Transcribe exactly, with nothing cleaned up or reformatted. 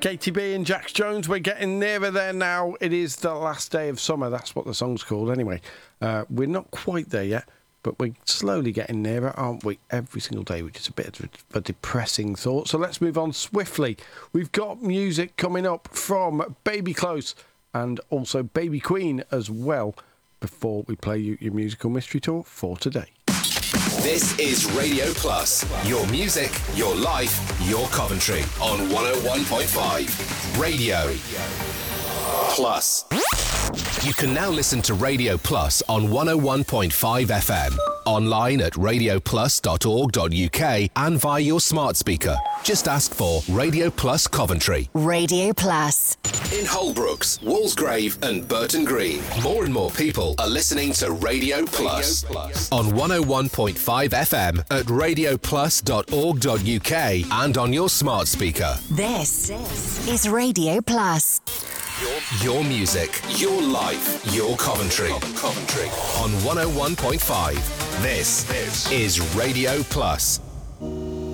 Katy B and Jax Jones, we're getting nearer there now. It is the last day of summer. That's what the song's called anyway. Uh, we're not quite there yet, but we're slowly getting nearer, aren't we? Every single day, which is a bit of a depressing thought. So let's move on swiftly. We've got music coming up from Baby Close and also Baby Queen as well before we play you your musical mystery tour for today. This is Radio Plus. Your music, your life, your Coventry on one oh one point five. Radio Plus. You can now listen to Radio Plus on one oh one point five F M. Online at radio plus dot org dot U K and via your smart speaker. Just ask for Radio Plus Coventry. Radio Plus. In Holbrooks, Walsgrave and Burton Green, more and more people are listening to Radio Plus. Radio Plus. On one oh one point five F M at radio plus dot org dot U K and on your smart speaker. This is Radio Plus. Your, your music, your life, your Coventry. Coventry. On one oh one point five. This is Radio Plus.